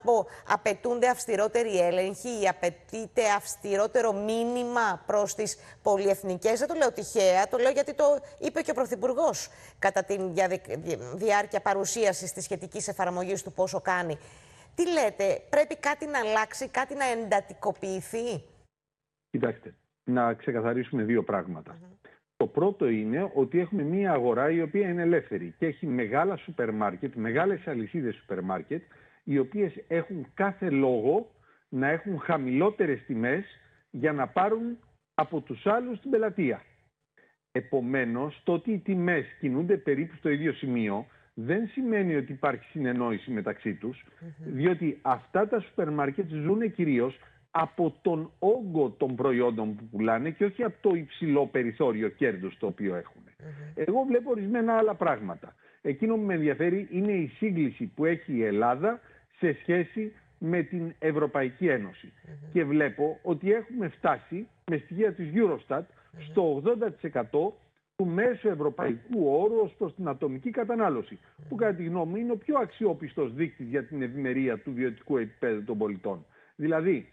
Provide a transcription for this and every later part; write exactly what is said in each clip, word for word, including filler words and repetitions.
Απαιτούνται αυστηρότεροι έλεγχοι ή απαιτείται αυστηρότερο μήνυμα προς τις πολυεθνικές? Δεν το λέω τυχαία, το λέω γιατί το είπε και ο Πρωθυπουργός κατά τη διάρκεια παρουσίασης της σχετικής εφαρμογής του πόσο κάνει. Τι λέτε, πρέπει κάτι να αλλάξει, κάτι να εντατικοποιηθεί? Κοιτάξτε, να ξεκαθαρίσουμε δύο πράγματα. Mm-hmm. Το πρώτο είναι ότι έχουμε μία αγορά η οποία είναι ελεύθερη και έχει μεγάλα σούπερ μάρκετ, μεγάλες αλυσίδες σούπερ μάρκετ, οι οποίες έχουν κάθε λόγο να έχουν χαμηλότερες τιμές για να πάρουν από τους άλλους την πελατεία. Επομένως, το ότι οι τιμές κινούνται περίπου στο ίδιο σημείο δεν σημαίνει ότι υπάρχει συνεννόηση μεταξύ τους, mm-hmm. διότι αυτά τα σούπερ μάρκετ ζουν κυρίως από τον όγκο των προϊόντων που πουλάνε και όχι από το υψηλό περιθώριο κέρδους το οποίο έχουν. Mm-hmm. Εγώ βλέπω ορισμένα άλλα πράγματα. Εκείνο που με ενδιαφέρει είναι η σύγκληση που έχει η Ελλάδα σε σχέση με την Ευρωπαϊκή Ένωση. Mm-hmm. Και βλέπω ότι έχουμε φτάσει με στοιχεία της Eurostat mm-hmm. στο ογδόντα τοις εκατό του μέσου ευρωπαϊκού όρου ως προς την ατομική κατανάλωση, mm-hmm. που κατά τη γνώμη μου είναι ο πιο αξιόπιστος δείκτης για την ευημερία του βιωτικού επίπεδου των πολιτών. Δηλαδή,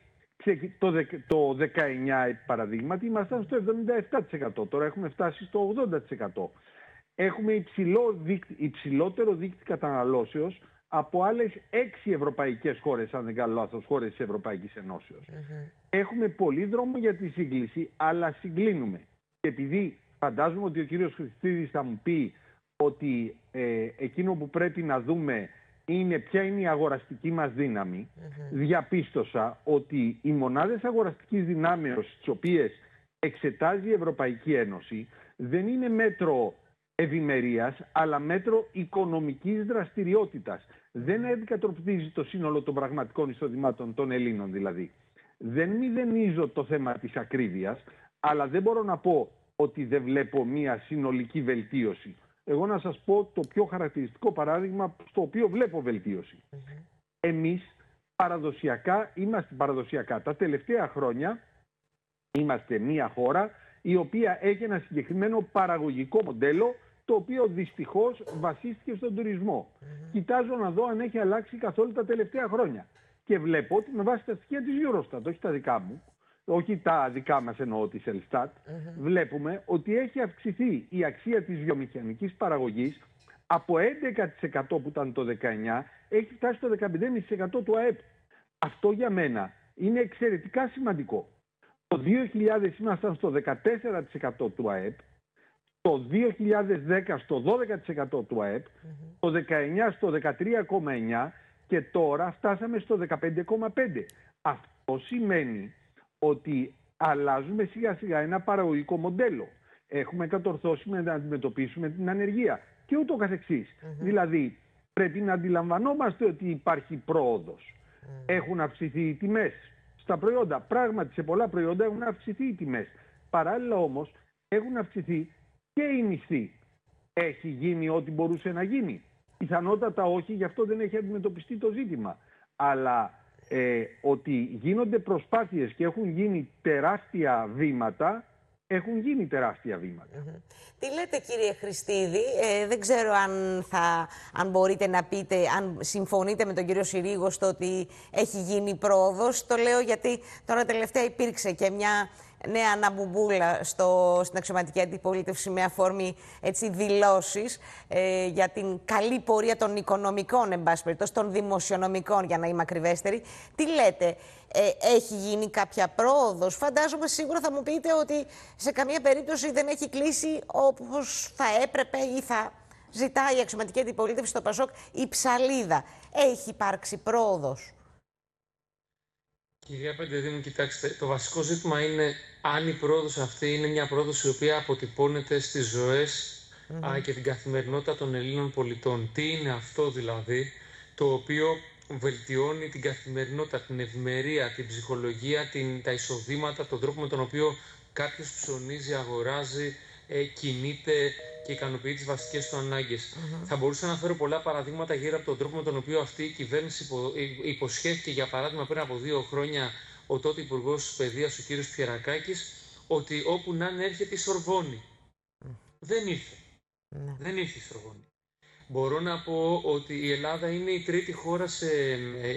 το δεκαεννιά παραδείγματι ήμασταν στο εβδομήντα επτά τοις εκατό, τώρα έχουμε φτάσει στο ογδόντα τοις εκατό. Έχουμε υψηλό δείκτη, υψηλότερο δείκτη καταναλώσεως από άλλες έξι ευρωπαϊκές χώρες, αν δεν κάνω λάθος, χώρες της Ευρωπαϊκής Ενώσεως. Mm-hmm. Έχουμε πολύ δρόμο για τη σύγκληση, αλλά συγκλίνουμε. Και επειδή φαντάζομαι ότι ο κύριος Χριστίδης θα μου πει ότι ε, εκείνο που πρέπει να δούμε είναι ποια είναι η αγοραστική μας δύναμη, mm-hmm. διαπίστωσα ότι οι μονάδες αγοραστικής δυνάμεως τις οποίες εξετάζει η Ευρωπαϊκή Ένωση δεν είναι μέτρο ευημερίας, αλλά μέτρο οικονομικής δραστηριότητας. Δεν αντικατοπτρίζει το σύνολο των πραγματικών εισοδημάτων των Ελλήνων δηλαδή. Δεν μηδενίζω το θέμα της ακρίβειας, αλλά δεν μπορώ να πω ότι δεν βλέπω μία συνολική βελτίωση. Εγώ να σας πω το πιο χαρακτηριστικό παράδειγμα στο οποίο βλέπω βελτίωση. Mm-hmm. Εμείς παραδοσιακά, είμαστε παραδοσιακά τα τελευταία χρόνια, είμαστε μία χώρα η οποία έχει ένα συγκεκριμένο παραγωγικό μοντέλο το οποίο δυστυχώς βασίστηκε στον τουρισμό. Mm-hmm. Κοιτάζω να δω αν έχει αλλάξει καθόλου τα τελευταία χρόνια. Και βλέπω ότι με βάση τα στοιχεία της Eurostat, όχι τα δικά μου, όχι τα δικά μας εννοώ της Ελστάτ, mm-hmm. βλέπουμε ότι έχει αυξηθεί η αξία της βιομηχανικής παραγωγής από έντεκα τοις εκατό που ήταν το δεκαεννιά, έχει φτάσει στο δεκαπέντε κόμμα πέντε τοις εκατό του ΑΕΠ. Αυτό για μένα είναι εξαιρετικά σημαντικό. Το δύο χιλιάδες ήμασταν στο δεκατέσσερα τοις εκατό του ΑΕΠ, το δύο χιλιάδες δέκα στο δώδεκα τοις εκατό του ΑΕΠ, mm-hmm. το δεκαεννιά στο δεκατρία κόμμα εννιά και τώρα φτάσαμε στο δεκαπέντε κόμμα πέντε. Αυτό σημαίνει ότι αλλάζουμε σιγά σιγά ένα παραγωγικό μοντέλο. Έχουμε κατορθώσει να αντιμετωπίσουμε την ανεργία και ούτω καθεξής. Mm-hmm. Δηλαδή πρέπει να αντιλαμβανόμαστε ότι υπάρχει πρόοδος. Mm-hmm. Έχουν αυξηθεί οι τιμές στα προϊόντα. Πράγματι σε πολλά προϊόντα έχουν αυξηθεί οι τιμές. Παράλληλα όμως έχουν αυξηθεί και οι μισθοί. Έχει γίνει ό,τι μπορούσε να γίνει? Πιθανότατα όχι, γι' αυτό δεν έχει αντιμετωπιστεί το ζήτημα. Αλλά ε, ότι γίνονται προσπάθειες και έχουν γίνει τεράστια βήματα, έχουν γίνει τεράστια βήματα. Mm-hmm. Τι λέτε κύριε Χριστίδη, ε, δεν ξέρω αν, θα, αν μπορείτε να πείτε, αν συμφωνείτε με τον κύριο Συρίγο στο ότι έχει γίνει πρόοδος. Το λέω γιατί τώρα τελευταία υπήρξε και μια νέα αναμπουμπούλα στο, στην αξιωματική αντιπολίτευση με αφορμή έτσι, δηλώσεις ε, για την καλή πορεία των οικονομικών, εν πάση περιπτώσει, των δημοσιονομικών, για να είμαι ακριβέστερη. Τι λέτε, ε, έχει γίνει κάποια πρόοδος? Φαντάζομαι σίγουρα θα μου πείτε ότι σε καμία περίπτωση δεν έχει κλείσει όπως θα έπρεπε ή θα ζητάει η αξιωματική αντιπολίτευση στο Πασόκ η ψαλίδα. Έχει υπάρξει πρόοδος? Κυρία Πεντεδήμου, κοιτάξτε, το βασικό ζήτημα είναι αν η πρόοδος αυτή είναι μια πρόοδος η οποία αποτυπώνεται στις ζωές mm-hmm. α, και την καθημερινότητα των Ελλήνων πολιτών. Τι είναι αυτό δηλαδή το οποίο βελτιώνει την καθημερινότητα, την ευημερία, την ψυχολογία, την, τα εισοδήματα, τον τρόπο με τον οποίο κάποιος ψωνίζει, αγοράζει, ε, κινείται και ικανοποιεί τις βασικές του ανάγκες. Mm-hmm. Θα μπορούσα να φέρω πολλά παραδείγματα γύρω από τον τρόπο με τον οποίο αυτή η κυβέρνηση υπο, υποσχέθηκε, για παράδειγμα, πριν από δύο χρόνια ο τότε Υπουργός Παιδείας, ο κ. Πιερακάκης, ότι όπου να είναι έρχεται η Σορβόνη. Mm. Δεν ήρθε. Mm. Δεν ήρθε η Σορβόνη. Μπορώ να πω ότι η Ελλάδα είναι η τρίτη χώρα σε